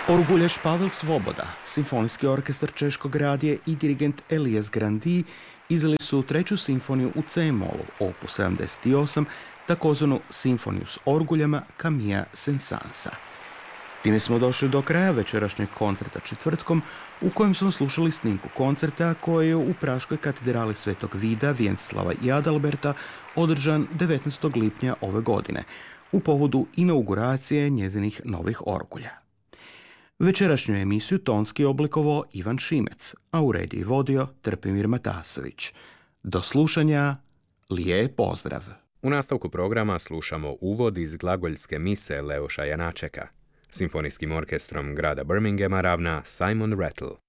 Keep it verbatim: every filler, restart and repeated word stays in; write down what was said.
Orgulješ Pavel Svoboda, Simfonijski orkestar Češkog radija i dirigent Elias Grandi izdali su treću simfoniju u C-molu, opus sedamdeset osam, takozvanu simfoniju s orguljama Camilla Saint-Saënsa. Time smo došli do kraja večerašnjeg koncerta četvrtkom, u kojem smo slušali snimku koncerta koji je u Praškoj katedrali Svetog Vida, Vjenceslava i Adalberta održan devetnaestog lipnja ove godine, u povodu inauguracije njezinih novih orgulja. Večerašnju emisiju tonski oblikovao Ivan Šimec, a u rediji vodio Trpimir Matasović. Do slušanja, lijep pozdrav! U nastavku programa slušamo uvod iz glagoljske mise Leoša Janačeka. Simfonijskim orkestrom grada Birminghama ravna Simon Rattle.